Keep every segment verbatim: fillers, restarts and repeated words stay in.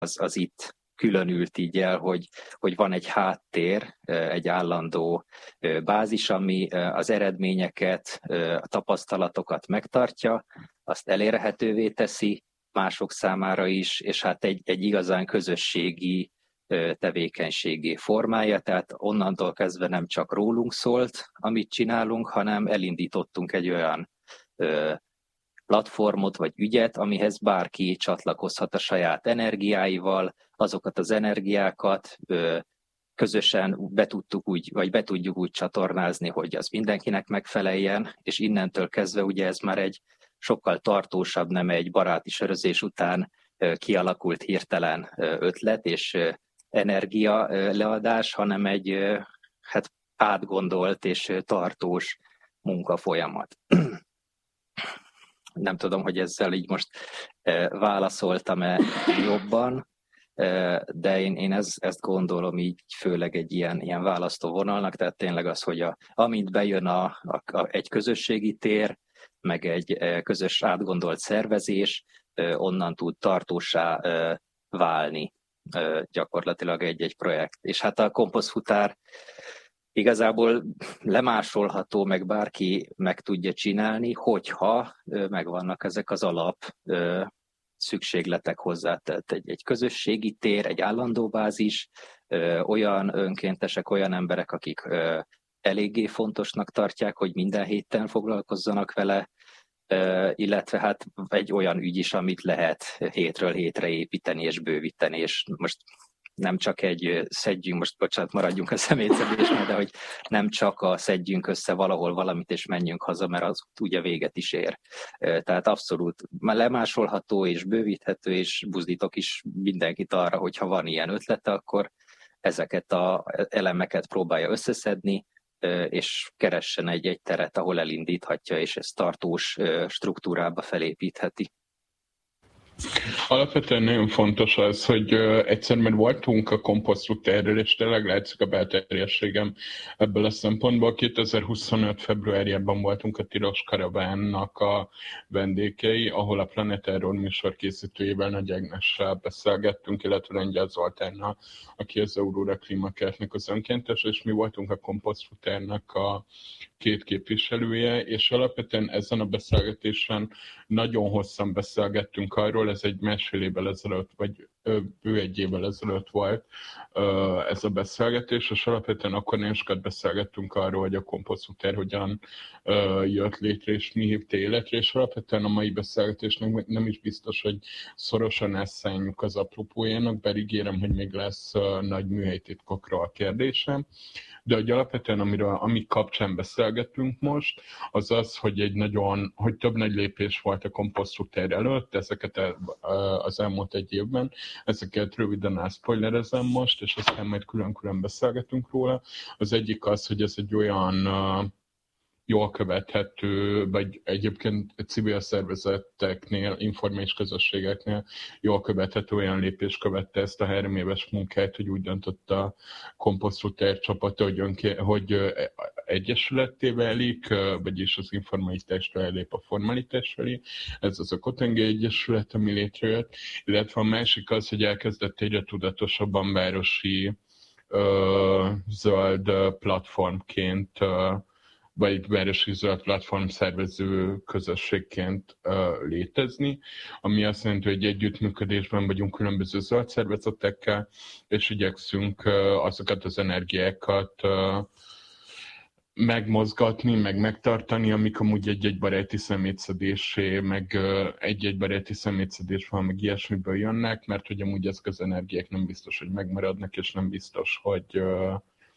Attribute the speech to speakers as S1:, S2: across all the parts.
S1: az, az itt különült így el, hogy, hogy van egy háttér, egy állandó bázis, ami az eredményeket, a tapasztalatokat megtartja, azt elérhetővé teszi mások számára is, és hát egy, egy igazán közösségi tevékenységé formája, tehát onnantól kezdve nem csak rólunk szólt, amit csinálunk, hanem elindítottunk egy olyan platformot vagy ügyet, amihez bárki csatlakozhat a saját energiáival, azokat az energiákat közösen be tudtuk úgy, vagy be tudjuk úgy csatornázni, hogy az mindenkinek megfeleljen, és innentől kezdve ugye ez már egy sokkal tartósabb, nem egy baráti sörözés után kialakult hirtelen ötlet és energia leadás, hanem egy hát átgondolt és tartós munkafolyamat. Nem tudom, hogy ezzel így most válaszoltam-e jobban, de én, én ez, ezt gondolom így főleg egy ilyen, ilyen választóvonalnak, tehát tényleg az, hogy a, amint bejön a, a, a, egy közösségi tér, meg egy közös átgondolt szervezés, onnan tud tartósá válni gyakorlatilag egy-egy projekt. És hát a komposztfutár igazából lemásolható, meg bárki meg tudja csinálni, hogyha megvannak ezek az alap szükségletek hozzá, tehát egy, egy közösségi tér, egy állandó bázis, olyan önkéntesek, olyan emberek, akik eléggé fontosnak tartják, hogy minden héten foglalkozzanak vele, illetve hát egy olyan ügy is, amit lehet hétről hétre építeni és bővíteni, és most nem csak egy szedjünk, most bocsánat, maradjunk a szemétszedésnél, de hogy nem csak a szedjünk össze valahol valamit és menjünk haza, mert az ugye véget is ér. Tehát abszolút lemásolható és bővíthető, és buzdítok is mindenkit arra, hogy ha van ilyen ötlete, akkor ezeket az elemeket próbálja összeszedni, és keressen egy-egy teret, ahol elindíthatja, és ezt tartós struktúrába felépítheti.
S2: Alapvetően nagyon fontos az, hogy uh, egyszer már voltunk a komposztfutárról, és tényleg látszik a belterjességem ebből a szempontból. kétezer-huszonöt februárjában voltunk a Tilos Karavánnak a vendégei, ahol a Planet Error műsor készítőjével, Nagy Ágnessel beszélgettünk, illetve Lengyel Zoltánnal, aki az Aurora Klímakertnek az önkéntes, és mi voltunk a komposztfutárnak a két képviselője, és alapvetően ezen a beszélgetésen nagyon hosszan beszélgettünk arról, ez egy másfél évvel ezelőtt, vagy bő egy évvel ezelőtt volt ez a beszélgetés, és alapvetően akkor nagyon sokat beszélgettünk arról, hogy a komposztfutár hogyan jött létre, és mi hívta életre, és alapvetően a mai beszélgetésnek nem is biztos, hogy szorosan elszálljuk az apropójának, bár ígérem, hogy még lesz nagy műhelytitkokról kérdésem, de hogy alapvetően amiről, amik kapcsán beszélgetünk most, az az, hogy egy nagyon, hogy több nagy lépés volt a komposztfutár előtt, ezeket az elmúlt egy évben, ezeket röviden elszpoilerezem most, és aztán majd külön-külön beszélgetünk róla. Az egyik az, hogy ez egy olyan jól követhető, vagy egyébként civil szervezeteknél, informális közösségeknél jól követhető olyan lépés követte ezt a három éves munkát, hogy úgy döntött a komposztfutár csapata, hogy, önké, hogy egyesületté válik, vagyis az informalitástól elép a formalitás felé. Ez az a Kotenge Egyesület, ami létrejött, illetve a másik az, hogy elkezdett egyre tudatosabban városi ö, zöld platformként ö, vagy városi zöld platform szervező közösségként uh, létezni, ami azt jelenti, hogy együttműködésben vagyunk különböző zöld szervezetekkel, és igyekszünk uh, azokat az energiákat uh, megmozgatni, meg megtartani, amik amúgy egy-egy baráti szemétszedésé, meg uh, egy-egy baráti szemétszedésből, meg ilyesmiből jönnek, mert hogy amúgy ezek az energiák nem biztos, hogy megmaradnak, és nem biztos, hogy uh,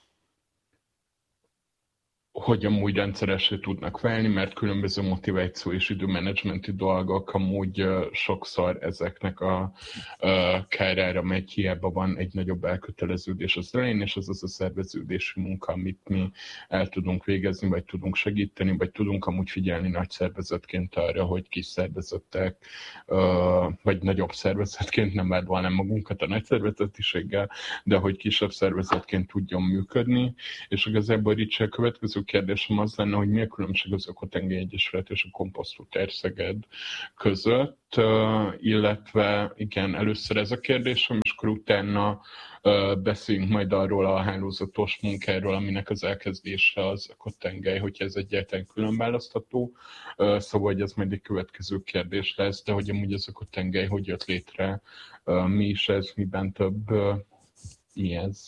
S2: hogy amúgy rendszeresre tudnak válni, mert különböző motiváció és időmenedzsmenti dolgok amúgy uh, sokszor ezeknek a uh, kárára megy, hiába van egy nagyobb elköteleződés az elején, és az az a szerveződési munka, amit mi el tudunk végezni, vagy tudunk segíteni, vagy tudunk amúgy figyelni nagy szervezetként arra, hogy kis szervezetek, uh, vagy nagyobb szervezetként, nem vádolnám magunkat a nagy szervezetiséggel, de hogy kisebb szervezetként tudjon működni, és igazából itt a következő kérdésem az lenne, hogy mi a különbség az Ökotengely Egyesület és a Komposztfutár Szeged között, illetve igen, először ez a kérdésem, és akkor utána beszéljünk majd arról a hálózatos munkáról, aminek az elkezdése az Ökotengely, hogyha ez egyáltalán külön választható. Szóval, hogy ez majd egy következő kérdés lesz, de hogy amúgy az Ökotengely hogy jött létre, mi is ez, miben több, mi ez?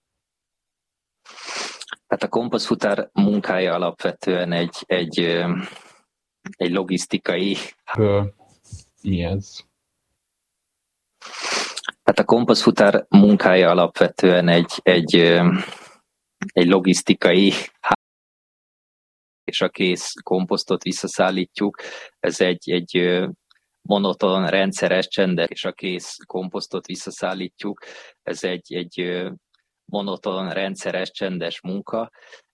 S1: Hát a komposztfutár munkája alapvetően egy, egy, egy logisztikai...
S2: Mi ez?
S1: Hát a komposztfutár munkája alapvetően egy, egy, egy logisztikai, és a kész komposztot visszaszállítjuk. Ez egy, egy monoton, rendszeres, csendes, és a kész komposztot visszaszállítjuk. Ez egy, egy monoton, rendszeres, csendes munka.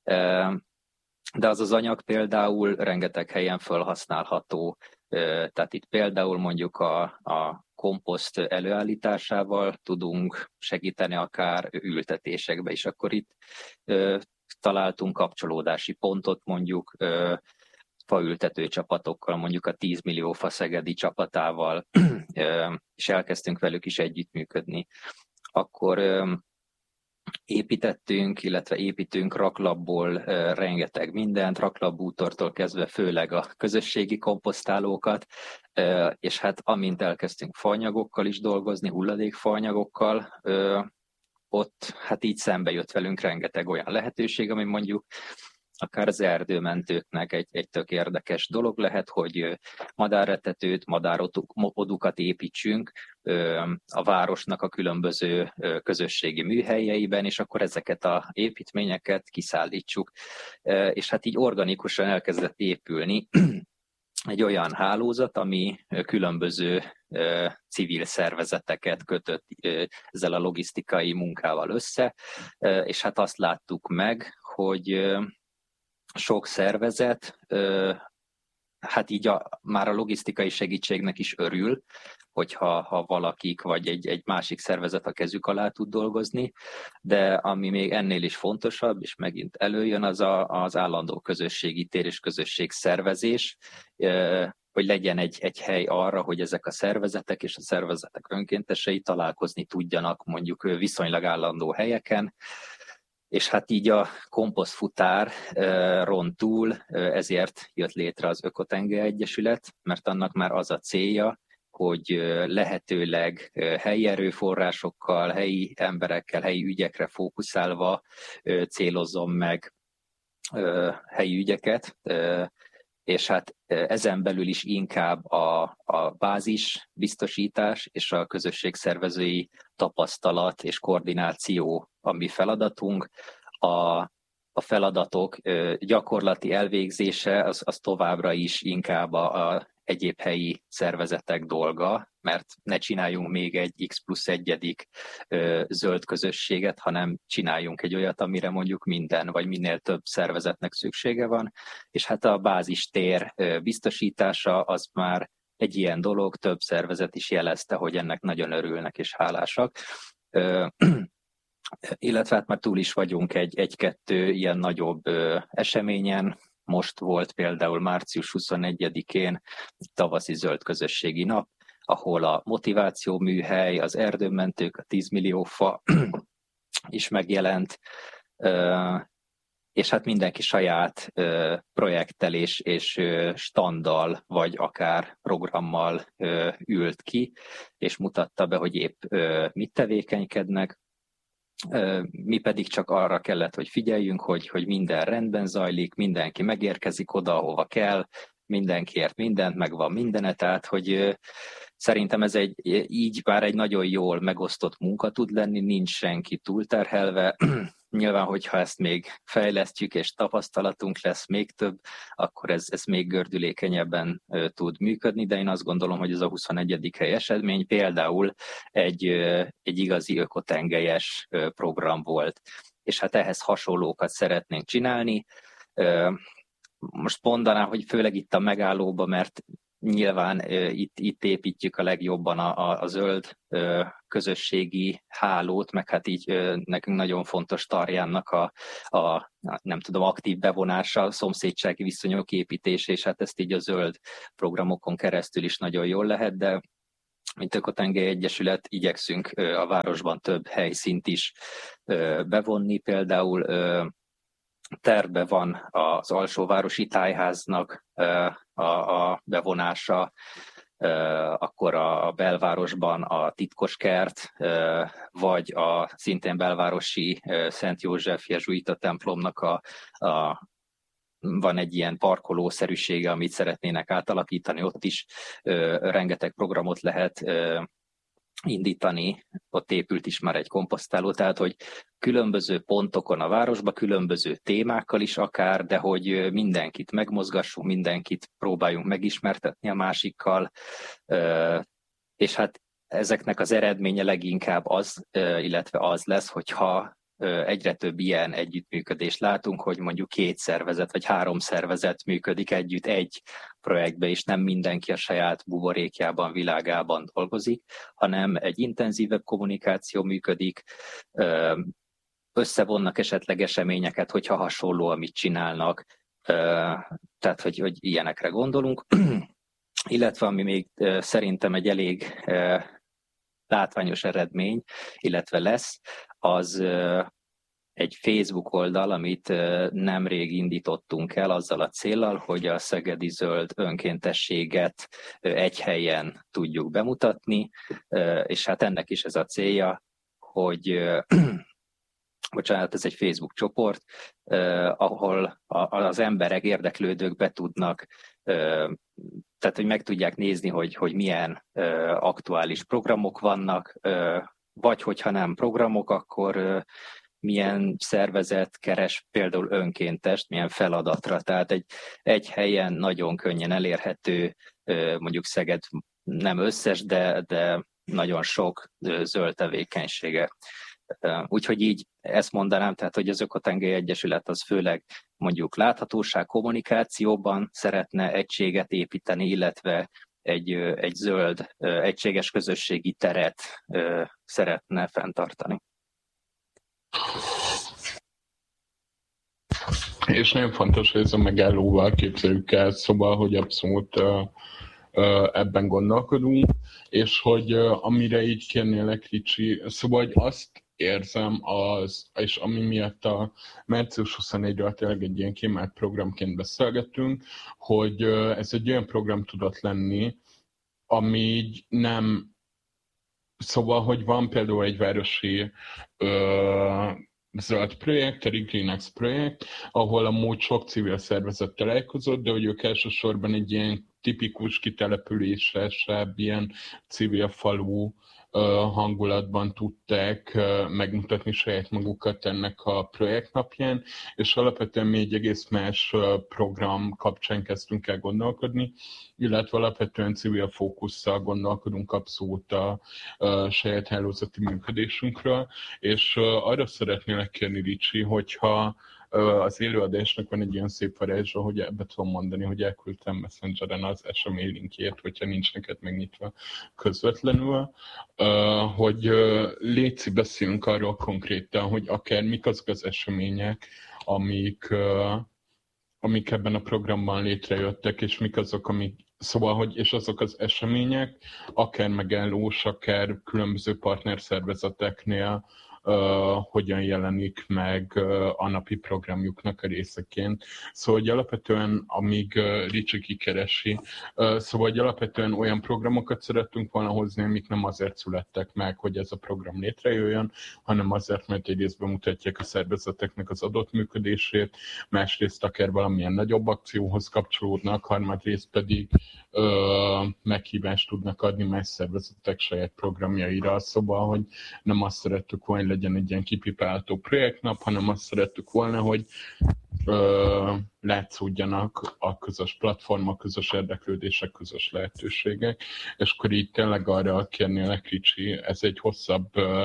S1: De az az anyag például rengeteg helyen felhasználható. Tehát itt például mondjuk a, a komposzt előállításával tudunk segíteni akár ültetésekbe is. Akkor itt ö, találtunk kapcsolódási pontot mondjuk ö, faültető csapatokkal, mondjuk a tíz millió fa szegedi csapatával, ö, és elkezdtünk velük is együttműködni. Akkor ö, építettünk, illetve építünk raklapból uh, rengeteg mindent, raklapbútortól kezdve főleg a közösségi komposztálókat, uh, és hát amint elkezdtünk faanyagokkal is dolgozni, hulladékfaanyagokkal, uh, ott hát így szembe jött velünk rengeteg olyan lehetőség, ami mondjuk akár az erdőmentőknek egy, egy tök érdekes dolog lehet, hogy madárretetőt, madárodukat építsünk a városnak a különböző közösségi műhelyeiben, és akkor ezeket az építményeket kiszállítsuk. És hát így organikusan elkezdett épülni egy olyan hálózat, ami különböző civil szervezeteket kötött ezzel a logisztikai munkával össze, és hát azt láttuk meg, hogy sok szervezet, hát így a, már a logisztikai segítségnek is örül, hogyha ha valakik vagy egy, egy másik szervezet a kezük alá tud dolgozni, de ami még ennél is fontosabb, és megint előjön, az a, az állandó közösségi tér és közösségszervezés, hogy legyen egy, egy hely arra, hogy ezek a szervezetek és a szervezetek önkéntesei találkozni tudjanak mondjuk viszonylag állandó helyeken, és hát így a komposztfutáron túl ezért jött létre az Ökotengely Egyesület, mert annak már az a célja, hogy lehetőleg helyi erőforrásokkal, helyi emberekkel, helyi ügyekre fókuszálva célozzon meg helyi ügyeket, és hát ezen belül is inkább a, a bázis biztosítás és a közösségszervezői tapasztalat és koordináció a mi feladatunk. A, a feladatok gyakorlati elvégzése az, az továbbra is inkább a, a egyéb helyi szervezetek dolga, mert ne csináljunk még egy X plusz egyedik ö, zöld közösséget, hanem csináljunk egy olyat, amire mondjuk minden, vagy minél több szervezetnek szüksége van, és hát a bázistér ö, biztosítása az már egy ilyen dolog, több szervezet is jelezte, hogy ennek nagyon örülnek és hálásak. Ö, illetve hát már túl is vagyunk egy, egy-kettő ilyen nagyobb ö, eseményen. Most volt például március huszonegyedikén tavaszi zöld közösségi nap, ahol a motiváció műhely, az erdőmentők, a tíz millió fa is megjelent, és hát mindenki saját projekttel és, és standdal, vagy akár programmal ült ki, és mutatta be, hogy épp mit tevékenykednek. Mi pedig csak arra kellett, hogy figyeljünk, hogy, hogy minden rendben zajlik, mindenki megérkezik oda, ahova kell, mindenkiért mindent, megvan mindene, tehát hogy szerintem ez egy, így bár egy nagyon jól megosztott munka tud lenni, nincs senki túlterhelve. Nyilván, hogyha ezt még fejlesztjük, és tapasztalatunk lesz még több, akkor ez, ez még gördülékenyebben tud működni, de én azt gondolom, hogy ez a huszonegyedik hely esedmény például egy, egy igazi ökotengelyes program volt. És hát ehhez hasonlókat szeretnénk csinálni. Most mondanám, hogy főleg itt a megállóba, mert nyilván itt, itt építjük a legjobban a, a, a zöld közösségi hálót, meg hát így nekünk nagyon fontos Tarjánnak a, a nem tudom, aktív bevonása, szomszédsági viszonyok építése, és hát ezt így a zöld programokon keresztül is nagyon jól lehet, de mint Ökotengely Egyesület igyekszünk a városban több helyszínt is bevonni, például tervben van az Alsóvárosi Tájháznak a, a bevonása, akkor a belvárosban a Titkos Kert, vagy a szintén belvárosi Szent József jezsuita templomnak a, a van egy ilyen parkolószerűsége, amit szeretnének átalakítani, ott is ö, rengeteg programot lehet ö, indítani, ott épült is már egy komposztáló, tehát hogy különböző pontokon a városban, különböző témákkal is akár, de hogy mindenkit megmozgassunk, mindenkit próbáljunk megismertetni a másikkal, ö, és hát ezeknek az eredménye leginkább az, ö, illetve az lesz, hogyha egyre több ilyen együttműködést látunk, hogy mondjuk két szervezet vagy három szervezet működik együtt egy projektbe, és nem mindenki a saját buborékjában, világában dolgozik, hanem egy intenzívebb kommunikáció működik, összevonnak esetleg eseményeket, hogyha hasonló, amit csinálnak, tehát hogy, hogy ilyenekre gondolunk. Illetve ami még szerintem egy elég látványos eredmény, illetve lesz, az egy Facebook oldal, amit nemrég indítottunk el azzal a céllal, hogy a szegedi zöld önkéntességet egy helyen tudjuk bemutatni, és hát ennek is ez a célja, hogy bocsánat, ez egy Facebook csoport, ahol az emberek, érdeklődők be tudnak, tehát hogy meg tudják nézni, hogy, hogy milyen aktuális programok vannak, vagy hogyha nem programok, akkor milyen szervezet keres például önkéntest, milyen feladatra. Tehát egy, egy helyen nagyon könnyen elérhető, mondjuk Szeged nem összes, de, de nagyon sok zöld tevékenysége. Úgyhogy így ezt mondanám, tehát hogy az Ökotengely Egyesület az főleg mondjuk láthatóság, kommunikációban szeretne egységet építeni, illetve egy, egy zöld, egységes közösségi teret szeretne fenntartani.
S2: És nagyon fontos, hogy ez a megállóval képzeljük el, szóval, hogy abszolút uh, uh, ebben gondolkodunk, és hogy uh, amire így kérnélek, Ricsi, szóval, hogy azt érzem, az, és ami miatt a március huszonegyedikéről tényleg egy ilyen kiemelt programként beszélgettünk, hogy uh, ez egy olyan program tudott lenni, ami így nem, szóval, hogy van például egy városi uh, zöld projekt, a Greenex projekt, ahol amúgy sok civil szervezet találkozott, de hogy ők elsősorban egy ilyen tipikus kitelepülésesebb, ilyen civil falu hangulatban tudták megmutatni saját magukat ennek a projektnapján, és alapvetően mi egy egész más program kapcsán kezdtünk el gondolkodni, illetve alapvetően civil fókusszal gondolkodunk abszolút a, a saját hálózati működésünkről, és arra szeretnélek kérni, Ricsi, hogyha az élőadásnak van egy ilyen szép varázsa, hogy ebbe tudom mondani, hogy elküldtem Messengeren az esemény linkjét, hogyha nincs neked megnyitva közvetlenül, hogy létszi, beszélünk arról konkrétan, hogy akár mik azok az események, amik, amik ebben a programban létrejöttek, és mik azok, amik, szóval, hogy és azok az események, akár megállós, akár különböző partnerszervezeteknél, Uh, hogyan jelenik meg uh, a napi programjuknak a részeként. Szóval, hogy alapvetően, amíg uh, Ricsi kikeresi, uh, szóval, hogy alapvetően olyan programokat szerettünk volna hozni, amik nem azért születtek meg, hogy ez a program létrejöjjön, hanem azért, mert egyrészt bemutatják a szervezeteknek az adott működését, másrészt akár valamilyen nagyobb akcióhoz kapcsolódnak, harmadrészt pedig uh, meghívást tudnak adni más szervezetek saját programjaira. Szóval, hogy nem azt szerettük volna, legyen egy ilyen kipipálható projektnap, hanem azt szerettük volna, hogy ö, látszódjanak a közös platformok, közös érdeklődések, közös lehetőségek, és akkor így tényleg arra kérnélek, Ricsi, ez egy hosszabb ö,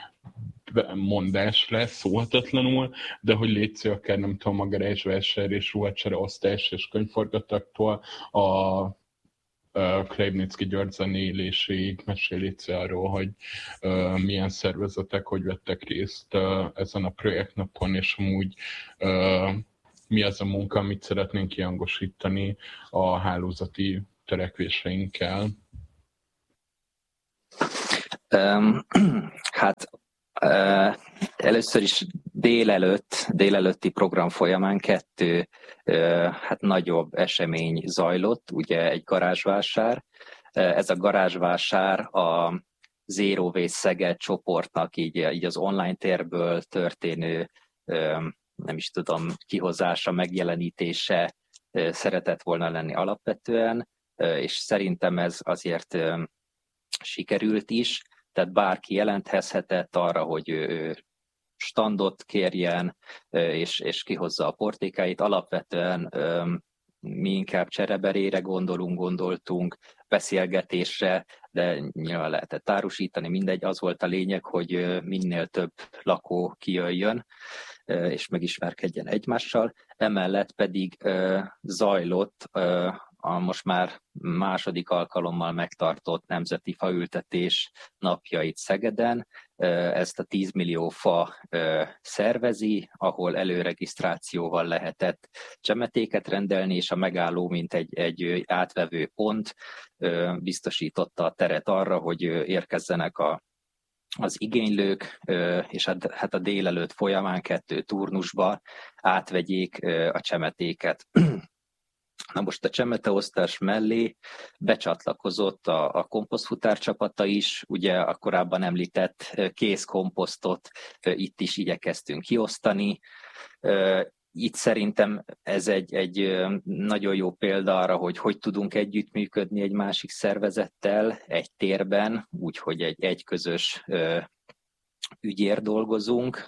S2: mondás lesz, szóhatatlanul, de hogy létszik akár nem tudom, a garázsvásár és ruhacsere osztás és könyvforgataktól a Krajibnicki György zenéléséig. Mesélj arról, hogy milyen szervezetek hogy vettek részt ezen a projektnapon, és amúgy mi az a munka, amit szeretnénk kihangosítani a hálózati törekvéseinkkel.
S1: Um, hát uh, először is délelőtt, délelőtti program folyamán kettő uh, hát nagyobb esemény zajlott, ugye egy garázsvásár. Uh, ez a garázsvásár a Zero Waste Szeged csoportnak így, így az online térből történő um, nem is tudom, kihozása, megjelenítése uh, szeretett volna lenni alapvetően, uh, és szerintem ez azért um, sikerült is, tehát bárki jelentkezhetett arra, hogy ő standot kérjen, és, és kihozza a portékáit. Alapvetően mi inkább csereberére gondolunk, gondoltunk, beszélgetésre, de nyilván lehetett árusítani, mindegy. Az volt a lényeg, hogy minél több lakó kijöjjön, és megismerkedjen egymással. Emellett pedig zajlott a most már második alkalommal megtartott Nemzeti Faültetés napjait Szegeden. Ezt a tíz millió fa szervezi, ahol előregisztrációval lehetett csemetéket rendelni, és a megálló, mint egy, egy átvevő pont biztosította a teret arra, hogy érkezzenek a az igénylők, és hát a délelőtt folyamán kettő turnusba átvegyék a csemetéket. Na most a csemeteosztás mellé becsatlakozott a, a komposztfutár csapata is, ugye a korábban említett kész komposztot itt is igyekeztünk kiosztani. Itt szerintem ez egy, egy nagyon jó példa arra, hogy hogy tudunk együttműködni egy másik szervezettel egy térben, úgyhogy egy, egy közös ügyért dolgozunk,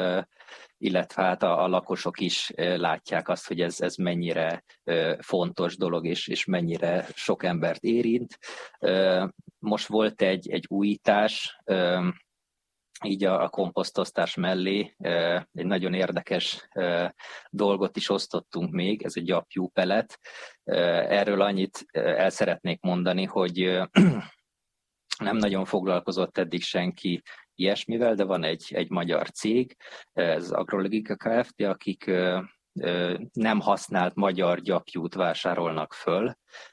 S1: illetve hát a, a lakosok is látják azt, hogy ez, ez mennyire fontos dolog, és, és mennyire sok embert érint. Most volt egy, egy újítás, így a, a komposztosztás mellé egy nagyon érdekes dolgot is osztottunk még, ez egy gyapjú pelet. Erről annyit el szeretnék mondani, hogy nem nagyon foglalkozott eddig senki ilyesmivel, de van egy, egy magyar cég, ez Agrologika Kft., akik nem használt magyar gyapjút vásárolnak föl,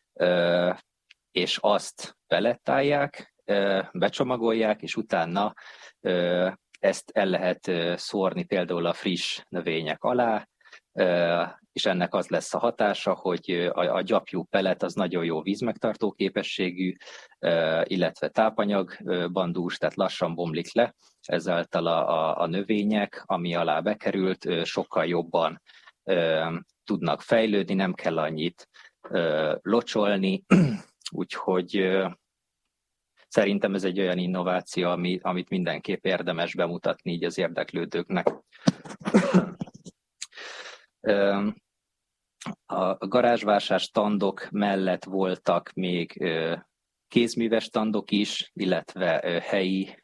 S1: és azt belettálják, becsomagolják, és utána ezt el lehet szórni például a friss növények alá, és ennek az lesz a hatása, hogy a, a gyapjú pellet az nagyon jó vízmegtartó képességű, illetve tápanyagban dús, tehát lassan bomlik le, ezáltal a, a, a növények, ami alá bekerült, sokkal jobban tudnak fejlődni, nem kell annyit locsolni, úgyhogy szerintem ez egy olyan innováció, ami, amit mindenképp érdemes bemutatni így az érdeklődőknek. A garázsvásár standok mellett voltak még kézműves standok is, illetve helyi,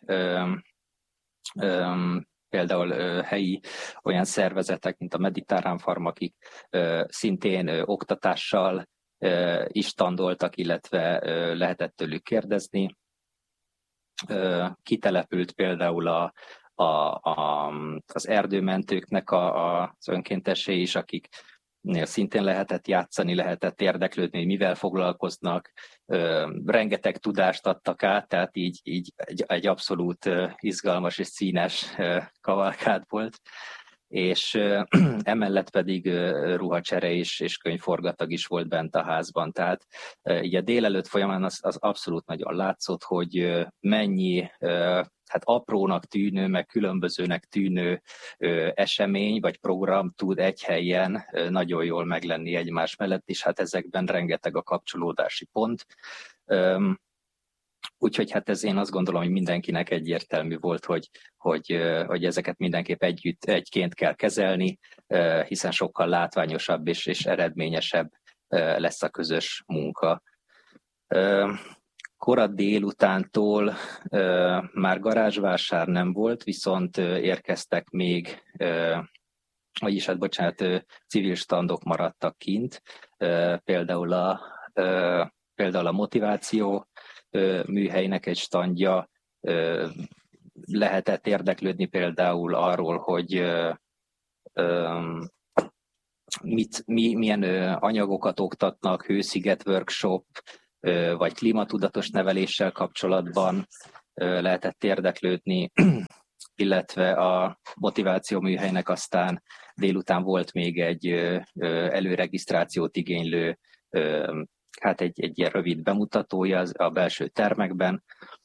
S1: például helyi olyan szervezetek, mint a Mediterrán Farm, akik szintén oktatással is standoltak, illetve lehetett tőlük kérdezni. Kitelepült például a, a, a, az erdőmentőknek a, a, az önkéntesei is, akik szintén lehetett játszani, lehetett érdeklődni, hogy mivel foglalkoznak, rengeteg tudást adtak át, tehát így, így egy, egy abszolút izgalmas és színes kavalkád volt, és emellett pedig ruhacsere is, és könyvforgatag is volt bent a házban, tehát így a délelőtt folyamán az, az abszolút nagyon látszott, hogy mennyi hát aprónak tűnő, meg különbözőnek tűnő esemény vagy program tud egy helyen nagyon jól meglenni egymás mellett, és hát ezekben rengeteg a kapcsolódási pont. Úgyhogy hát ez én azt gondolom, hogy mindenkinek egyértelmű volt, hogy, hogy, hogy ezeket mindenképp együtt, egyként kell kezelni, hiszen sokkal látványosabb és, és eredményesebb lesz a közös munka. Kora délutántól már garázsvásár nem volt, viszont érkeztek még, vagyis hát bocsánat, civil standok maradtak kint, például a például a motiváció műhelynek egy standja, lehetett érdeklődni például arról, hogy mit, mi, milyen anyagokat oktatnak, hősziget workshop, vagy klímatudatos neveléssel kapcsolatban lehetett érdeklődni, illetve a motiváció műhelynek aztán délután volt még egy előregisztrációt igénylő, hát egy, egy ilyen rövid bemutatója a belső termekben,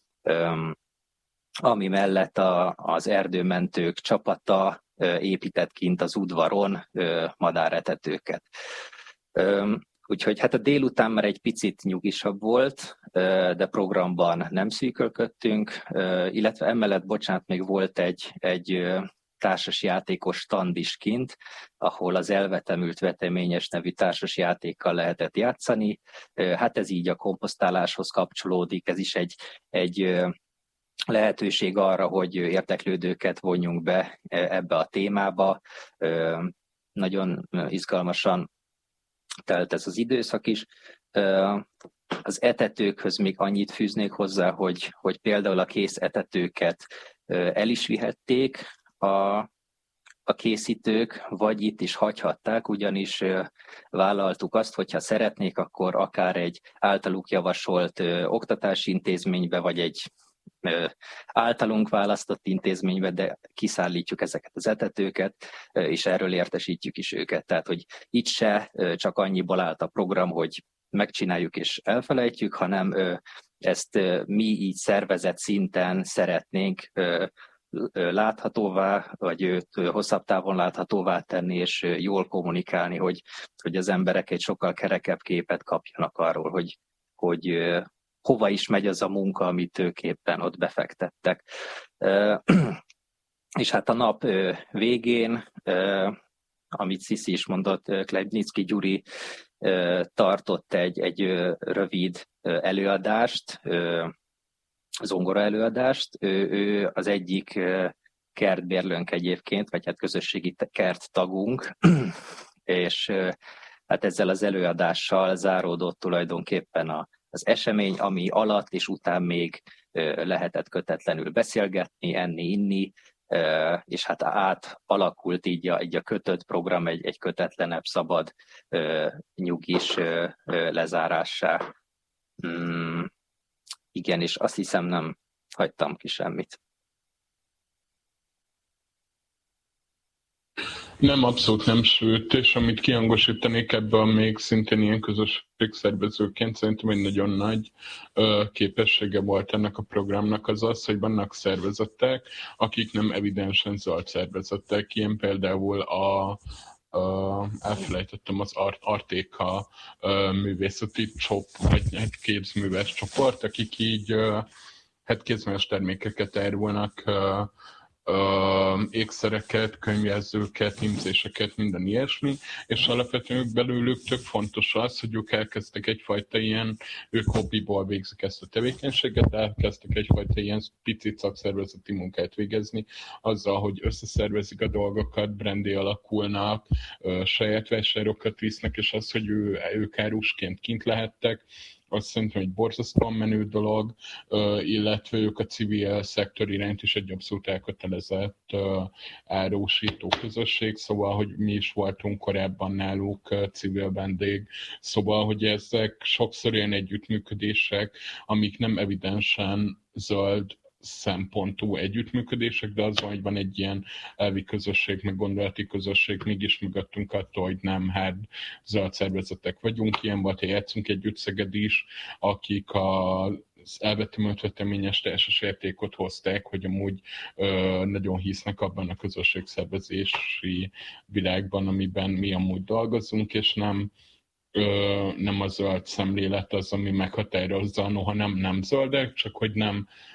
S1: ami mellett a, az erdőmentők csapata épített kint az udvaron madáretetőket. Úgyhogy hát a délután már egy picit nyugisabb volt, de programban nem szűkölködtünk, illetve emellett, bocsánat, még volt egy, egy társas játékos stand is kint, ahol az Elvetemült veteményes nevű társas játékkal lehetett játszani. Hát ez így a komposztáláshoz kapcsolódik, ez is egy, egy lehetőség arra, hogy érdeklődőket vonjunk be ebbe a témába. Nagyon izgalmasan telt ez az időszak is. Az etetőkhöz még annyit fűznék hozzá, hogy, hogy például a kész etetőket el is vihették a, a készítők, vagy itt is hagyhatták, ugyanis vállaltuk azt, hogyha szeretnék, akkor akár egy általuk javasolt oktatási intézménybe, vagy egy általunk választott intézménybe, de kiszállítjuk ezeket az etetőket, és erről értesítjük is őket. Tehát, hogy itt se csak annyiból állt a program, hogy megcsináljuk és elfelejtjük, hanem ezt mi így szervezet szinten szeretnénk láthatóvá, vagy hosszabb távon láthatóvá tenni, és jól kommunikálni, hogy, hogy az emberek egy sokkal kerekebb képet kapjanak arról, hogy, hogy hova is megy az a munka, amit ők éppen ott befektettek. És hát a nap végén, amit Sziszi is mondott, Klebnicki Gyuri tartott egy, egy rövid előadást, zongora előadást. Ő, ő az egyik kertbérlőnk egyébként, vagy hát közösségi kerttagunk, és hát ezzel az előadással záródott tulajdonképpen a az esemény, ami alatt és után még lehetett kötetlenül beszélgetni, enni, inni, és hát átalakult így a, így a kötött program egy, egy kötetlenebb, szabad, nyugis lezárássá. Mm, igen, és azt hiszem nem hagytam ki semmit.
S2: Nem, abszolút nem, sőt, és amit kihangosítanék ebben még szintén ilyen közösségszervezőként, szerintem egy nagyon nagy ö, képessége volt ennek a programnak az az, hogy vannak szervezetek, akik nem evidensen zöld szervezetek, ilyen például a Uh, elfelejtettem az Art, Artéka uh, művészeti csop, vagy hát képzműves csoport, akik így uh, hát kézműves termékeket árulnak, uh, Uh, ékszereket, könyvjelzőket, hímzéseket, minden ilyesmi, és alapvetően belőlük tök fontos az, hogy ők elkezdtek egyfajta ilyen, ők hobbiból végzik ezt a tevékenységet, elkezdtek egyfajta ilyen picit szakszervezeti munkát végezni, azzal, hogy összeszervezik a dolgokat, brandé alakulnak, uh, saját vásárokat visznek, és az, hogy ő, ők árusként kint lehettek, azt szerintem egy borzasztóan menő dolog, illetve ők a civil szektor iránt is egy abszolút elkötelezett árusító közösség, szóval, hogy mi is voltunk korábban náluk civil vendég, szóval, hogy ezek sokszor ilyen együttműködések, amik nem evidensen zöld szempontú együttműködések, de az van, hogy van egy ilyen elvi közösség, meg gondolati közösség, mégis mögöttünk attól, hogy nem hát zöld szervezetek vagyunk. Ilyen volt, hogy játszunk együtt Szeged is, akik a az elvetemült veteményes teljes értékot hozták, hogy amúgy ö, nagyon hisznek abban a közösségszervezési világban, amiben mi amúgy dolgozunk, és nem Ö, nem a zöld szemlélet az, ami meghatározza, noha nem, nem zöldek, csak hogy nem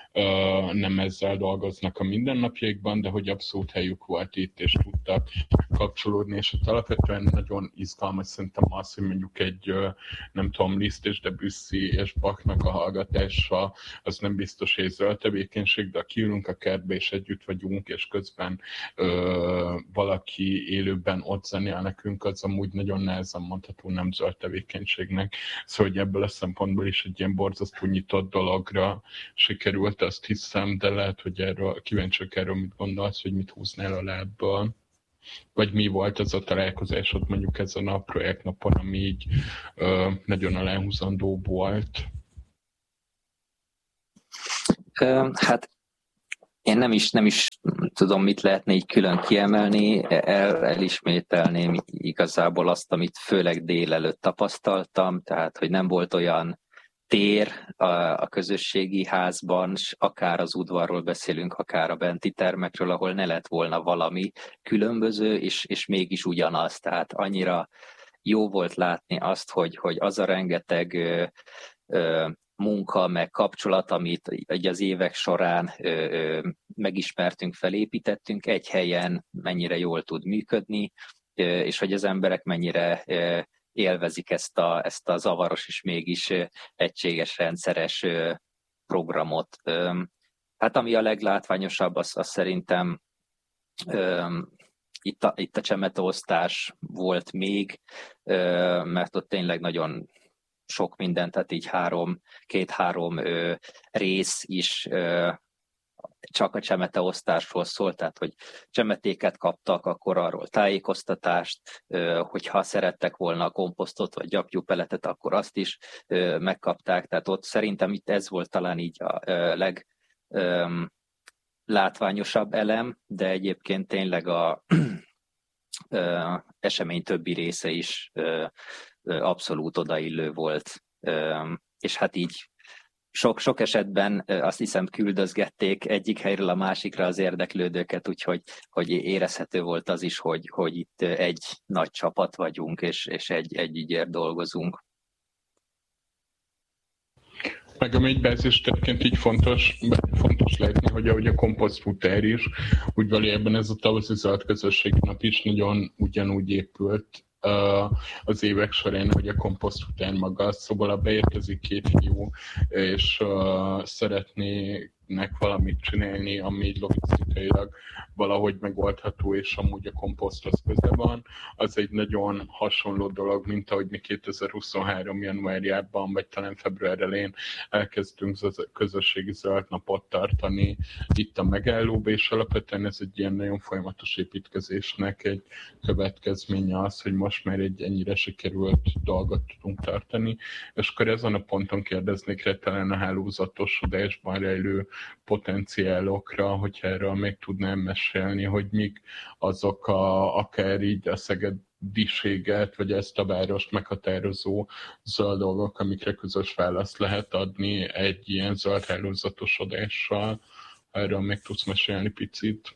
S2: nem ezzel dolgoznak a mindennapjaikban, de hogy abszolút helyük volt itt, és tudtak kapcsolódni, és ott alapvetően nagyon izgalmas szerintem az, hogy mondjuk egy, nem tudom, Liszt és Debussy és Bachnak a hallgatása, az nem biztos, hogy zöld tevékenység, de kiülünk a kertbe, és együtt vagyunk, és közben ö, valaki élőben ott zenél nekünk, az amúgy nagyon nehezen mondható nem zöld tevékenységnek. Szóval, hogy ebből a szempontból is egy ilyen borzasztó nyitott dologra sikerült, azt hiszem, de lehet, hogy erről, kíváncsiak erről mit gondolsz, hogy mit húznál a lábbal. Vagy mi volt az a találkozásod mondjuk ezen a projektnapon, ami így ö, nagyon aláhúzandó volt?
S1: Hát én nem is, nem is tudom, mit lehetne így külön kiemelni, El, elismételném igazából azt, amit főleg délelőtt tapasztaltam, tehát hogy nem volt olyan tér a, a közösségi házban, akár az udvarról beszélünk, akár a benti termekről, ahol ne lett volna valami különböző, és, és mégis ugyanaz. Tehát annyira jó volt látni azt, hogy, hogy az a rengeteg ö, ö, munka, meg kapcsolat, amit az évek során ö, ö, megismertünk, felépítettünk, egy helyen mennyire jól tud működni, ö, és hogy az emberek mennyire ö, élvezik ezt a, ezt a zavaros és mégis egységes, rendszeres programot. Hát ami a leglátványosabb, az, az szerintem itt a, itt a csemeteosztás volt még, mert ott tényleg nagyon sok minden, tehát így három, két-három rész is csak a csemeteosztásról szól, tehát hogy csemetéket kaptak, akkor arról tájékoztatást, hogyha szerettek volna a komposztot vagy gyapjúpeletet, akkor azt is megkapták, tehát ott szerintem itt ez volt talán így a leglátványosabb elem, de egyébként tényleg a esemény többi része is abszolút odaillő volt, és hát így Sok, sok esetben azt hiszem küldözgették egyik helyről a másikra az érdeklődőket, úgyhogy hogy érezhető volt az is, hogy, hogy itt egy nagy csapat vagyunk, és, és egy, egy ügyért dolgozunk.
S2: Meg ami egy bázistérként így fontos, fontos látni, hogy ahogy a komposztfutár is, úgy valójában ez a tavaszi zöld közösségi nap is nagyon ugyanúgy épült az évek során, hogy a komposzt után maga, szóval a beérkezik két fiú, és uh, szeretnének valamit csinálni, ami logisztikailag valahogy megoldható, és amúgy a komposzthoz köze van. Az egy nagyon hasonló dolog, mint ahogy mi kétezer-huszonhárom januárjában, vagy talán február elején elkezdtünk közösségi zöld napot tartani itt a megállóba, és alapvetően ez egy ilyen nagyon folyamatos építkezésnek egy következménye az, hogy most már egy ennyire sikerült dolgot tudunk tartani, és akkor ezen a ponton kérdeznék rá talán a hálózatosodásban rejlő potenciálokra, hogyha erről még tudnám mesélni, hogy mik azok a, akár így a szegediséget, vagy ezt a várost meghatározó zöld dolgok, amikre közös választ lehet adni egy ilyen zöld hálózatosodással. Erről még tudsz mesélni picit?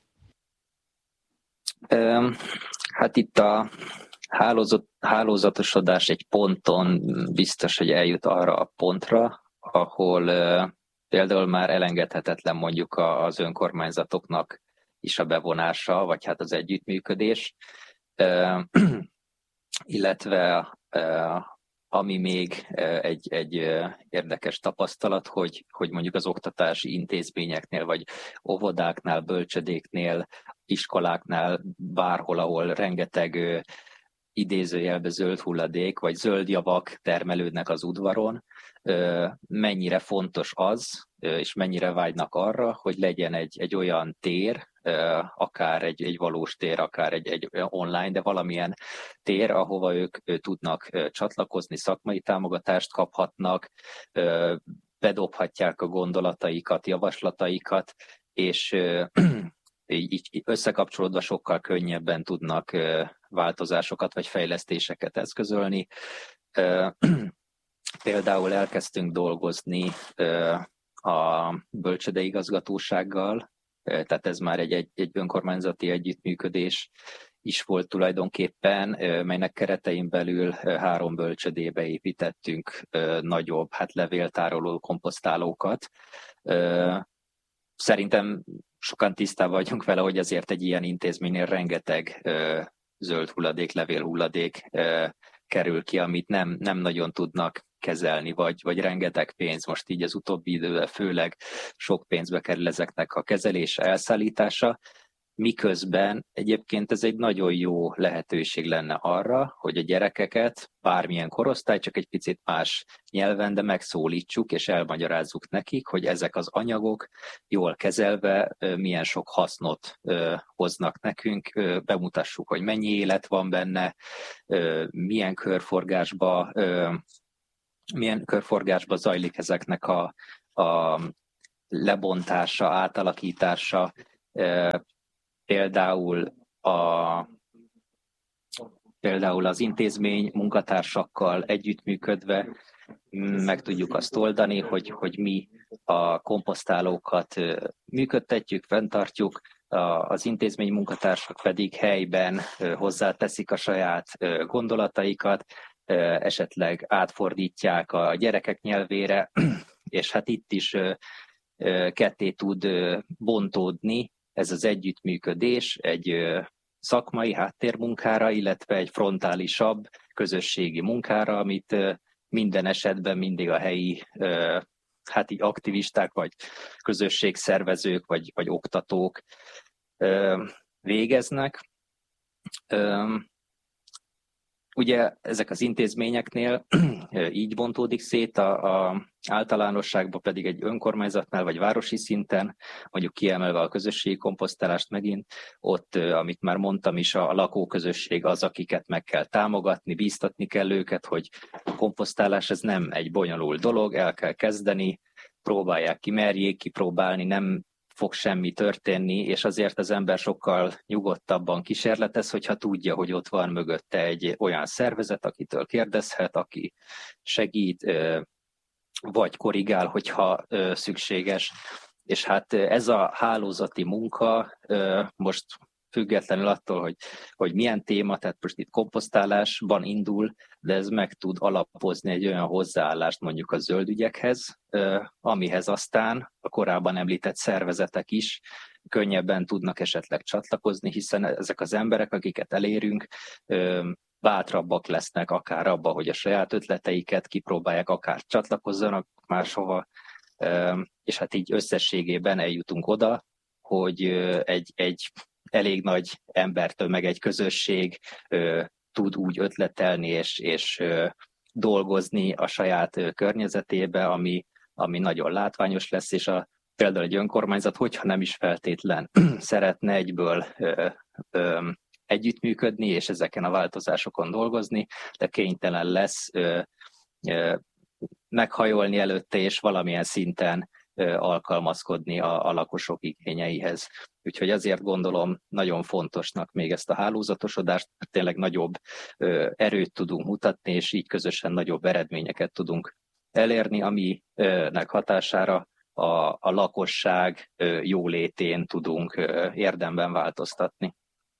S1: Um, hát itt a hálózat, hálózatosodás egy ponton biztos, hogy eljut arra a pontra, ahol uh, például már elengedhetetlen mondjuk az önkormányzatoknak is a bevonása, vagy hát az együttműködés, uh, illetve uh, ami még egy, egy érdekes tapasztalat, hogy, hogy mondjuk az oktatási intézményeknél, vagy óvodáknál, bölcsödéknél, iskoláknál, bárhol, ahol rengeteg idézőjelbe zöld hulladék, vagy zöld javak termelődnek az udvaron, mennyire fontos az, és mennyire vágynak arra, hogy legyen egy, egy olyan tér, akár egy, egy valós tér, akár egy, egy online, de valamilyen tér, ahova ők tudnak csatlakozni, szakmai támogatást kaphatnak, bedobhatják a gondolataikat, javaslataikat, és így összekapcsolódva sokkal könnyebben tudnak változásokat vagy fejlesztéseket eszközölni. Például elkezdtünk dolgozni a bölcsődei igazgatósággal, tehát ez már egy, egy, egy önkormányzati együttműködés is volt tulajdonképpen, melynek keretein belül három bölcsödébe építettünk nagyobb, hát levéltároló komposztálókat, szerintem sokan tisztában vagyunk vele, hogy azért egy ilyen intézménynél rengeteg ö, zöld hulladék, levél hulladék ö, kerül ki, amit nem, nem nagyon tudnak kezelni, vagy, vagy rengeteg pénz. Most így az utóbbi időben főleg sok pénzbe kerül ezeknek a kezelése, elszállítása, miközben egyébként ez egy nagyon jó lehetőség lenne arra, hogy a gyerekeket, bármilyen korosztály, csak egy picit más nyelven, de megszólítsuk és elmagyarázzuk nekik, hogy ezek az anyagok jól kezelve milyen sok hasznot hoznak nekünk, bemutassuk, hogy mennyi élet van benne, milyen körforgásba, milyen körforgásba zajlik ezeknek a, a lebontása, átalakítása. Például, a, például az intézmény munkatársakkal együttműködve meg tudjuk azt oldani, hogy, hogy mi a komposztálókat működtetjük, fenntartjuk, az intézmény munkatársak pedig helyben hozzáteszik a saját gondolataikat, esetleg átfordítják a gyerekek nyelvére, és hát itt is ketté tud bontódni ez az együttműködés egy szakmai háttérmunkára, illetve egy frontálisabb közösségi munkára, amit minden esetben mindig a helyi hát így aktivisták, vagy közösségszervezők, vagy, vagy oktatók végeznek. Ugye ezek az intézményeknél így bontódik szét, a, a általánosságban pedig egy önkormányzatnál vagy városi szinten, mondjuk kiemelve a közösségi komposztálást megint, ott, amit már mondtam is, a lakóközösség az, akiket meg kell támogatni, bíztatni kell őket, hogy a komposztálás ez nem egy bonyolult dolog, el kell kezdeni, próbálják ki, merjék kipróbálni, nem fog semmi történni, és azért az ember sokkal nyugodtabban kísérletez, hogyha tudja, hogy ott van mögötte egy olyan szervezet, akitől kérdezhet, aki segít, vagy korrigál, hogyha szükséges. És hát ez a hálózati munka most függetlenül attól, hogy, hogy milyen téma, tehát most itt komposztálásban indul, de ez meg tud alapozni egy olyan hozzáállást mondjuk a zöld ügyekhez, amihez aztán a korábban említett szervezetek is könnyebben tudnak esetleg csatlakozni, hiszen ezek az emberek, akiket elérünk, bátrabbak lesznek akár abba, hogy a saját ötleteiket kipróbálják, akár csatlakozzanak máshova, és hát így összességében eljutunk oda, hogy egy, egy elég nagy embertömeg, egy közösség ö, tud úgy ötletelni és, és ö, dolgozni a saját ö, környezetébe, ami, ami nagyon látványos lesz, és a, például egy önkormányzat, hogyha nem is feltétlen szeretne egyből ö, ö, együttműködni, és ezeken a változásokon dolgozni, de kénytelen lesz ö, ö, meghajolni előtte, és valamilyen szinten alkalmazkodni a, a lakosok igényeihez. Úgyhogy azért gondolom nagyon fontosnak még ezt a hálózatosodást, mert tényleg nagyobb ö, erőt tudunk mutatni, és így közösen nagyobb eredményeket tudunk elérni, aminek hatására a, a lakosság ö, jólétén tudunk ö, érdemben változtatni.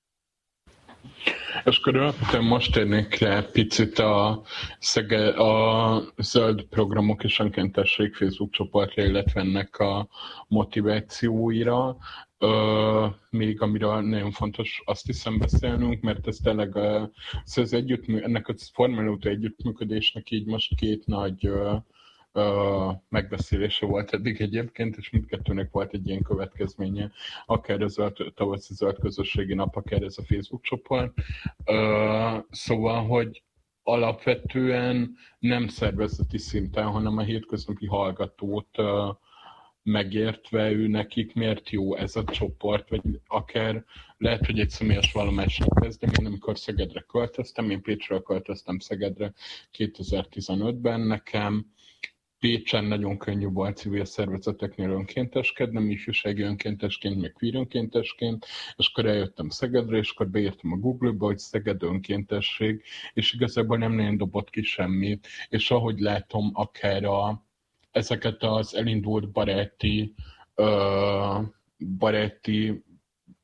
S2: És körülbelül most térnék rá picit a, szege, a zöld programok és önkéntesség Facebook csoportra, illetve ennek a motivációira. Ö, még amiről nagyon fontos azt hiszem beszélnünk, mert ez tényleg a, az együttmű, ennek a formálódó együttműködésnek így most két nagy ö, ö, megbeszélése volt eddig egyébként, és mindkettőnek volt egy ilyen következménye, akár a zöld, tavaszi zöld közösségi nap, akár ez a Facebook csoport. Ö, szóval, hogy alapvetően nem szervezeti szinten, hanem a hétköznapi hallgatót ö, megértve ő nekik miért jó ez a csoport, vagy akár lehet, hogy egy személyes vallomásnak kezdem. Én amikor Szegedre költöztem, én Pécsről költöztem Szegedre kétezer-tizenötben, nekem Pécsen nagyon könnyű volt civil szervezeteknél önkénteskednem, ifjúsági önkéntesként, meg queer önkéntesként, és akkor eljöttem Szegedre, és akkor beírtam a Google-ba, hogy Szeged önkéntesség, és igazából nem nagyon dobott ki semmit, és ahogy látom, akár a, ezeket az elindult baráti, uh, baráti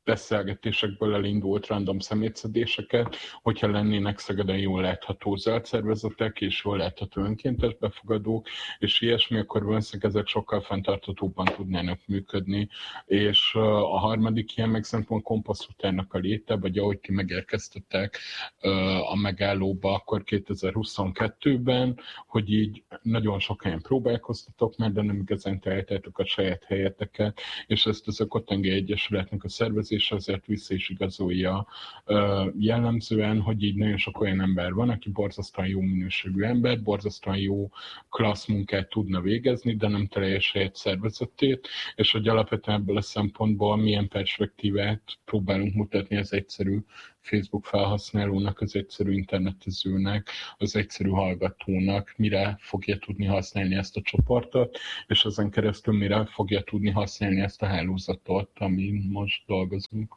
S2: beszélgetésekből elindult random szemétszedéseket, hogyha lennének Szegeden jól látható zöld szervezetek, és jól látható önkéntes befogadók, és ilyesmi, akkor valószínűleg ezek sokkal fenntarthatóbban tudnának működni. És a harmadik ilyen meg szerintem a komposztutárnak a léte, vagy ahogy ti megérkeztetek a megállóba akkor kétezer-huszonkettőben, hogy így nagyon sok helyen próbálkoztatok már, de nem igazán találtátok a saját helyeteket, és ezt az a Kotengely Egyesületnek a szervezése azért vissza is igazolja jellemzően, hogy így nagyon sok olyan ember van, aki borzasztóan jó minőségű ember, borzasztóan jó klassz munkát tudna végezni, de nem találja saját szervezetét, és hogy alapvetően ebből a szempontból milyen perspektívát próbálunk mutatni az egyszerű Facebook felhasználónak, az egyszerű internetezőnek, az egyszerű hallgatónak, mire fogja tudni használni ezt a csoportot, és ezen keresztül mire fogja tudni használni ezt a hálózatot, amin most dolgozunk.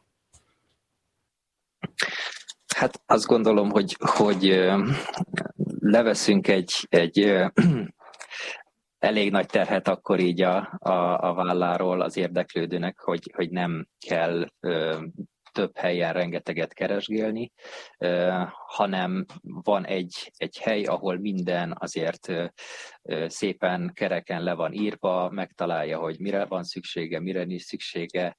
S1: Hát azt gondolom, hogy, hogy leveszünk egy, egy elég nagy terhet akkor így a, a, a válláról az érdeklődőnek, hogy, hogy nem kell több helyen rengeteget keresgélni, hanem van egy, egy hely, ahol minden azért szépen kereken le van írva, megtalálja, hogy mire van szüksége, mire nincs szüksége.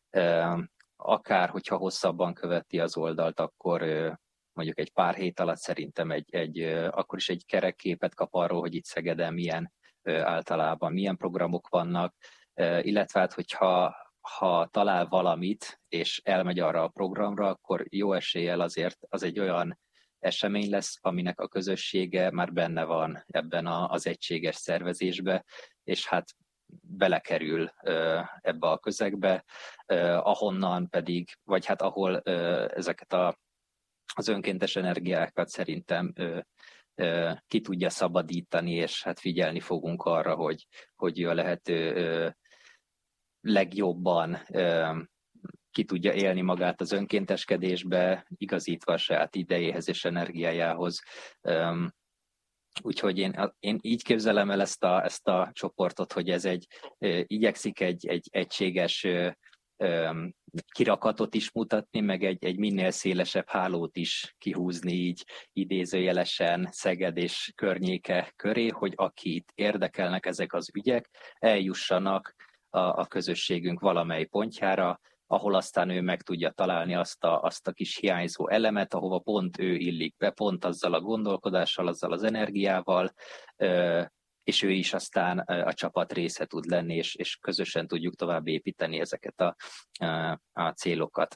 S1: Akár, hogyha hosszabban követi az oldalt, akkor mondjuk egy pár hét alatt szerintem egy, egy, akkor is egy kerekképet kap arról, hogy itt Szegeden milyen általában milyen programok vannak, illetve hát, hogyha ha talál valamit, és elmegy arra a programra, akkor jó eséllyel azért az egy olyan esemény lesz, aminek a közössége már benne van ebben az egységes szervezésbe, és hát belekerül ebbe a közegbe, ahonnan pedig, vagy hát ahol ezeket a, az önkéntes energiákat szerintem ki tudja szabadítani, és hát figyelni fogunk arra, hogy, hogy a lehető legjobban ki tudja élni magát az önkénteskedésbe, igazítva a saját idejéhez és energiájához. Úgyhogy én, én így képzelem el ezt a, ezt a csoportot, hogy ez egy, igyekszik egy, egy egységes kirakatot is mutatni, meg egy, egy minél szélesebb hálót is kihúzni így idézőjelesen Szeged és környéke köré, hogy akit érdekelnek ezek az ügyek, eljussanak a, a közösségünk valamely pontjára, ahol aztán ő meg tudja találni azt a, azt a kis hiányzó elemet, ahova pont ő illik be, pont azzal a gondolkodással, azzal az energiával, és ő is aztán a csapat része tud lenni, és, és közösen tudjuk tovább építeni ezeket a, a célokat.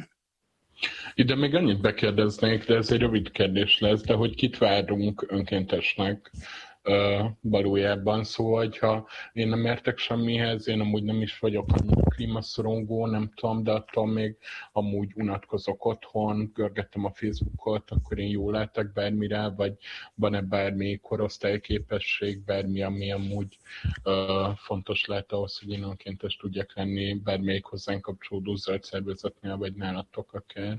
S2: Ide még annyit bekérdeznék, de ez egy rövid kérdés lesz, de hogy kit várunk önkéntesnek valójában, szóval, ha én nem értek semmihez, én amúgy nem is vagyok annyira klímaszorongó, nem tudom, de attól még amúgy unatkozok otthon, görgettem a Facebookot, akkor én jól látok bármire, vagy van-e bármi korosztályképesség, bármi, ami amúgy uh, fontos lehet ahhoz, hogy én önkéntes tudjak lenni bármelyik hozzánk kapcsolódó zöld szervezetnél, vagy nálatok akár.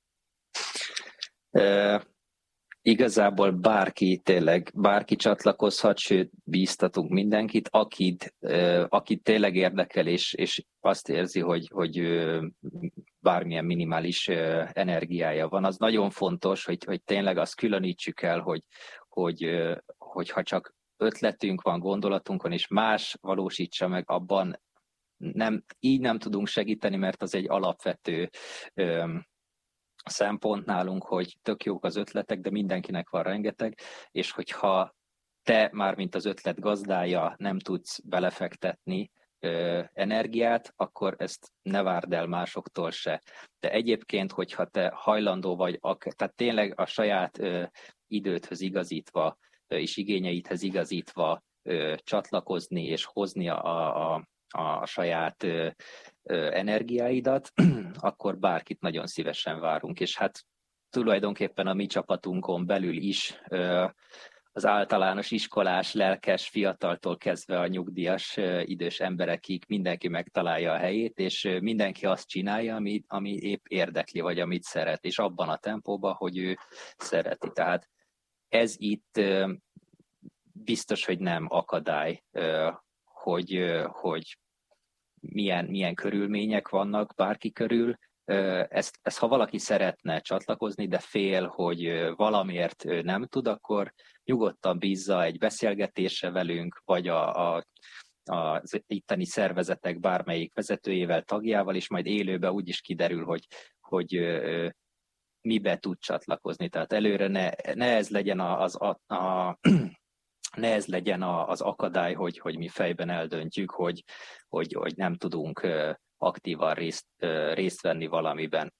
S1: Uh... Igazából bárki, tényleg bárki csatlakozhat, sőt bíztatunk mindenkit, akit, akit tényleg érdekel, és, és azt érzi, hogy, hogy bármilyen minimális energiája van. Az nagyon fontos, hogy, hogy tényleg azt különítsük el, hogy, hogy, hogy ha csak ötletünk van, gondolatunk van, és más valósítsa meg, abban nem, így nem tudunk segíteni, mert az egy alapvető szempont nálunk, hogy tök jók az ötletek, de mindenkinek van rengeteg, és hogyha te már, mint az ötlet gazdája nem tudsz belefektetni ö, energiát, akkor ezt ne várd el másoktól se. De egyébként, hogyha te hajlandó vagy, ak- tehát tényleg a saját ö, idődhöz igazítva ö, és igényeidhez igazítva ö, csatlakozni és hozni a, a, a saját ö, energiáidat, akkor bárkit nagyon szívesen várunk. És hát tulajdonképpen a mi csapatunkon belül is az általános iskolás, lelkes, fiataltól kezdve a nyugdíjas idős emberekig mindenki megtalálja a helyét, és mindenki azt csinálja, ami, ami épp érdekli, vagy amit szeret, és abban a tempóban, hogy ő szereti. Tehát ez itt biztos, hogy nem akadály, hogy, hogy milyen, milyen körülmények vannak bárki körül, ezt, ezt ha valaki szeretne csatlakozni, de fél, hogy valamiért nem tud, akkor nyugodtan bízza egy beszélgetésre velünk, vagy a, a, az itteni szervezetek bármelyik vezetőjével, tagjával, és majd élőben úgy is kiderül, hogy, hogy mibe tud csatlakozni. Tehát előre ne, ne ez legyen az, a, a, ne ez legyen az akadály, hogy, hogy mi fejben eldöntjük, hogy, hogy, hogy nem tudunk aktívan részt, részt venni valamiben.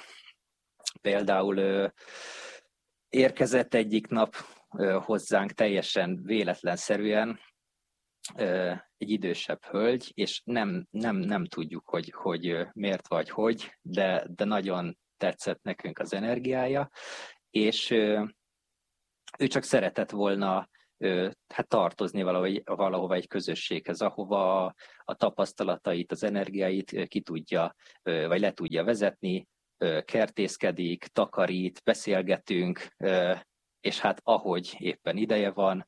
S1: Például érkezett egyik nap hozzánk teljesen véletlenszerűen egy idősebb hölgy, és nem, nem, nem tudjuk, hogy, hogy miért vagy hogy, de, de nagyon tetszett nekünk az energiája, és ő csak szeretett volna hát tartozni valahogy, valahova egy közösséghez, ahova a, a tapasztalatait, az energiáit ki tudja, vagy le tudja vezetni, kertészkedik, takarít, beszélgetünk, és hát ahogy éppen ideje van,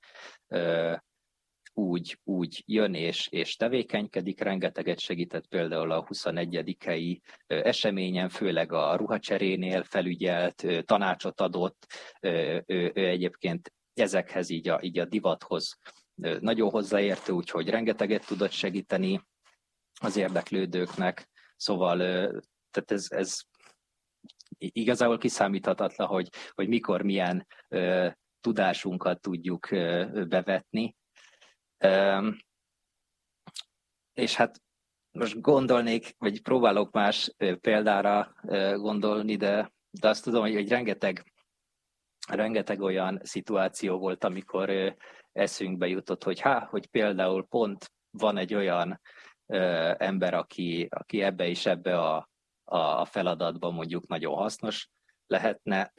S1: úgy, úgy jön és, és tevékenykedik, rengeteget segített például a huszonegyedikei eseményen, főleg a ruhacserénél felügyelt, tanácsot adott, ő, ő egyébként ezekhez így a, így a divathoz nagyon hozzáértő, úgyhogy rengeteget tudott segíteni az érdeklődőknek, szóval tehát ez, ez igazából kiszámíthatatlan, hogy, hogy mikor milyen uh, tudásunkat tudjuk uh, bevetni. Um, és hát most gondolnék, vagy próbálok más uh, példára uh, gondolni, de, de azt tudom, hogy, hogy rengeteg Rengeteg olyan szituáció volt, amikor ö, eszünkbe jutott, hogy há, hogy például pont van egy olyan ö, ember, aki, aki ebbe és ebbe a, a feladatban mondjuk nagyon hasznos lehetne.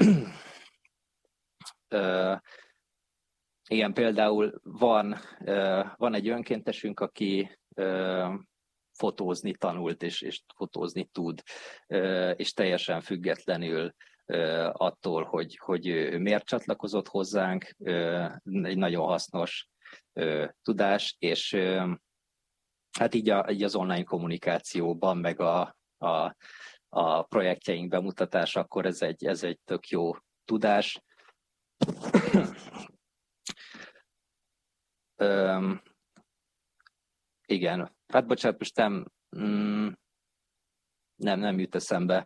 S1: ö, igen, például van, ö, van egy önkéntesünk, aki ö, fotózni tanult, és, és fotózni tud, ö, és teljesen függetlenül attól, hogy, hogy miért csatlakozott hozzánk, egy nagyon hasznos tudás, és hát így, a, így az online kommunikációban, meg a, a, a projektjeink bemutatása, akkor ez egy, ez egy tök jó tudás. Üm, igen, hát bocsánat, most nem, mm, nem, nem jut eszembe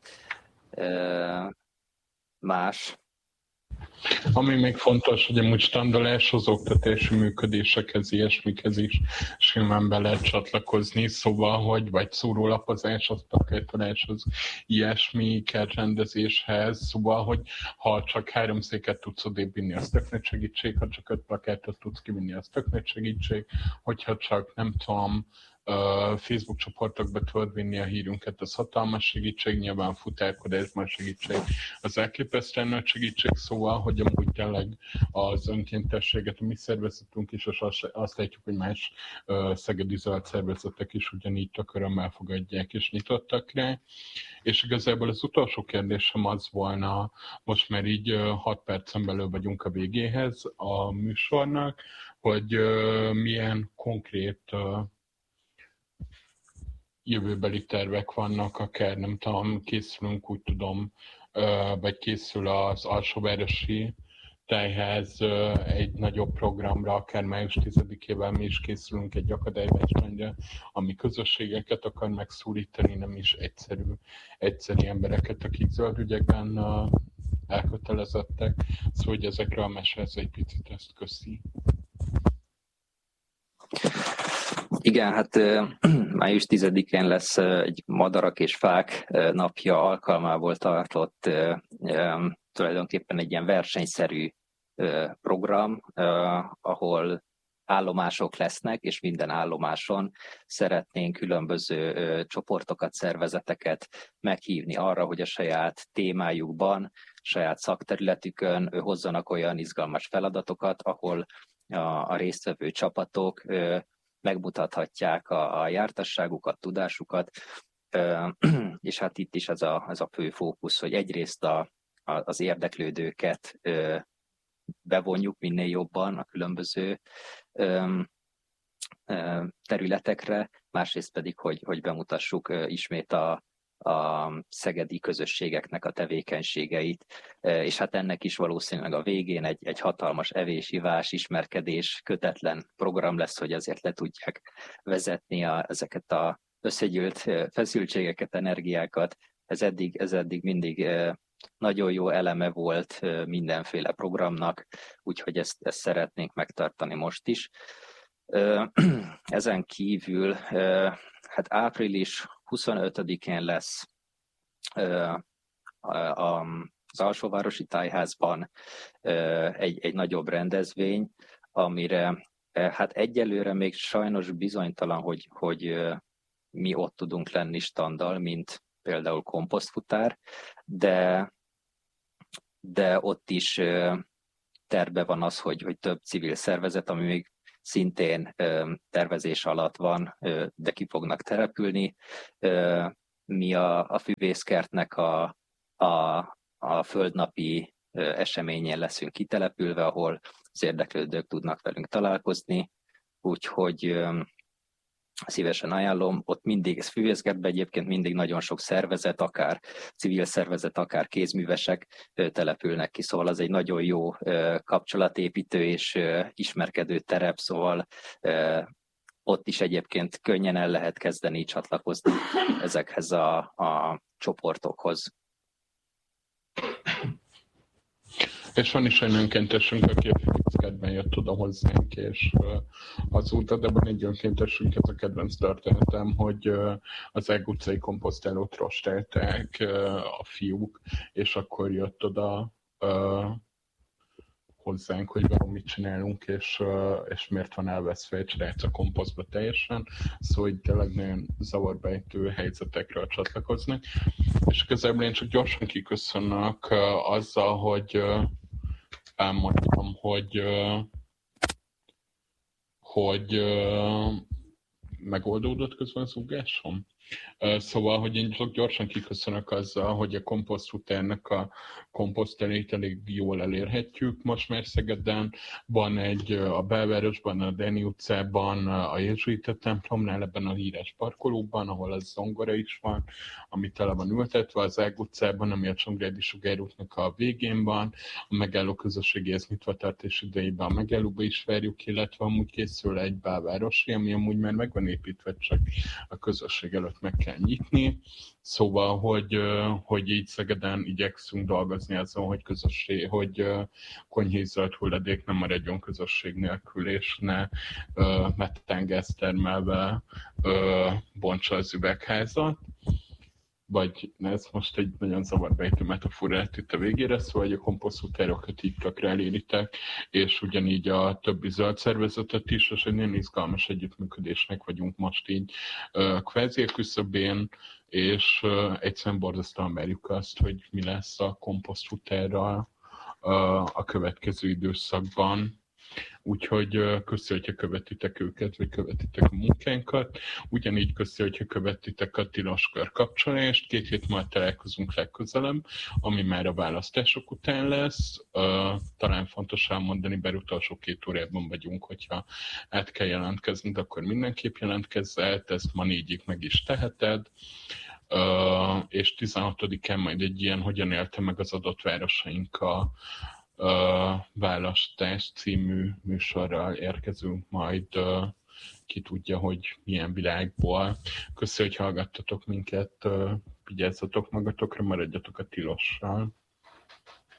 S1: más.
S2: Ami még fontos, hogy amúgy standardoláshoz, oktatási működésekhez, ilyesmikhez is simán be lehet csatlakozni, szóval, hogy vagy szórólapozáshoz, paketoláshoz, ilyesmi rendezéshez, szóval, hogy ha csak három széket tudsz odébb vinni, az tök nagy segítség, ha csak öt plakátot tudsz kivinni, az tök nagy segítség, hogyha csak nem tudom, Facebook csoportokba tudod vinni a hírünket, az hatalmas segítség, nyilván futárkodásban segítség, az elképesztően nagy segítség, szóval, hogy amúgy tényleg az önkéntességet, a mi szervezetünk is, és azt, azt látjuk, hogy más uh, szegedi zöld szervezetek is ugyanígy tök örömmel fogadják és nyitottak rá. És igazából az utolsó kérdésem az volna, most már így uh, hat percen belül vagyunk a végéhez a műsornak, hogy uh, milyen konkrét uh, jövőbeli tervek vannak, akár nem tudom, készülünk, úgy tudom, vagy készül az alsóvárosi tájház egy nagyobb programra, akár május tizedikével mi is készülünk egy akadályversenyre, ami közösségeket akar megszólítani, nem is egyszerű, egyszerű embereket, akik zöld ügyekben elkötelezettek. Szóval, hogy ezekről a mesélsz egy picit, ezt köszi.
S1: Igen, hát május tizedikén lesz egy Madarak és Fák napja alkalmából tartott tulajdonképpen egy ilyen versenyszerű program, ahol állomások lesznek, és minden állomáson szeretnénk különböző csoportokat, szervezeteket meghívni arra, hogy a saját témájukban, saját szakterületükön hozzanak olyan izgalmas feladatokat, ahol a, a résztvevő csapatok megmutathatják a, a jártasságukat, tudásukat, és hát itt is ez a, ez a fő fókusz, hogy egyrészt a, a, az érdeklődőket bevonjuk minél jobban a különböző területekre, másrészt pedig, hogy, hogy bemutassuk ismét a, a szegedi közösségeknek a tevékenységeit, és hát ennek is valószínűleg a végén egy, egy hatalmas evés-ivás, ismerkedés, kötetlen program lesz, hogy azért le tudják vezetni a, ezeket a összegyűlt feszültségeket, energiákat. Ez eddig, ez eddig mindig nagyon jó eleme volt mindenféle programnak, úgyhogy ezt, ezt szeretnénk megtartani most is. Ezen kívül hát április huszonötödikén lesz az Alsóvárosi Tájházban egy, egy nagyobb rendezvény, amire hát egyelőre még sajnos bizonytalan, hogy, hogy mi ott tudunk lenni standal, mint például komposztfutár, de, de ott is terve van az, hogy, hogy több civil szervezet, ami még szintén tervezés alatt van, de ki fognak települni. Mi a, a füvészkertnek a, a, a földnapi eseményén leszünk kitelepülve, ahol az érdeklődők tudnak velünk találkozni, úgyhogy szívesen ajánlom. Ott mindig, ez füvészkertben egyébként mindig nagyon sok szervezet, akár civil szervezet, akár kézművesek települnek ki, szóval az egy nagyon jó kapcsolatépítő és ismerkedő terep, szóval ott is egyébként könnyen el lehet kezdeni csatlakozni ezekhez a, a csoportokhoz.
S2: És van is egy önkéntesünk, aki a füvészkertben jött oda hozzánk, és azóta, de van egy önkéntesünk, ez a kedvenc történetem, hogy az Ág utcai komposztálót rostálták a fiúk, és akkor jött oda hozzánk, hogy vajon mit csinálunk, és, és miért van elveszve egy srác a komposztba teljesen. Szóval hogy tényleg nagyon zavarbejtő helyzetekről csatlakoznak. És igazából én csak gyorsan kiköszönök azzal, hogy elmondtam, hogy, hogy megoldódott közben az ugásom. Szóval, hogy én csak gyorsan kiköszönök azzal, hogy a komposztfutárnak a komposztelét elég jól elérhetjük most már Szegeden. Van egy a belvárosban, a Déni utcában, a jezsuita templomnál, ebben a híres parkolóban, ahol a zongora is van, ami tele van ültetve, az Ág utcában, ami a Csongrádi sugárútnak a végén van, a megálló közösségéhez nyitva tartás idejében a megállóba is várjuk, illetve amúgy készül egy belvárosi, ami amúgy már meg van építve, csak a közösség előtt meg kell nyitni. Szóval, hogy, hogy így Szegeden igyekszünk dolgozni azon, hogy közösség, hogy konyhai zöld hulladék nem maradjon közösség nélkül, és ne metángáz termelve bontsa az üvegházat. Vagy ez most egy nagyon zavarbejtő metaforát itt a végére, szóval hogy a komposztfutárokat így tökre eléritek, és ugyanígy a többi zöld szervezetet is, és egy nagyon izgalmas együttműködésnek vagyunk most így uh, kvázi a küszöbén, és uh, egyszerűen borzasztóan várjuk azt, hogy mi lesz a komposztfutárral uh, a következő időszakban. Úgyhogy köszi, hogyha követitek őket, vagy követitek a munkánkat. Ugyanígy köszi, hogyha követitek a Tilos Kör kapcsolást. Két hét múlva találkozunk legközelebb, ami már a választások után lesz. Talán fontos elmondani, bár utolsó két órában vagyunk, hogyha át kell jelentkezni, de akkor mindenképp jelentkezz el, ezt ma négyig meg is teheted. Uh, és tizenhatodikán majd egy ilyen hogyan élte meg az adott városaink a uh, választás című műsorral érkezünk majd, uh, ki tudja, hogy milyen világból. Köszönöm, hogy hallgattatok minket, uh, vigyázzatok magatokra, maradjatok a Tilossal.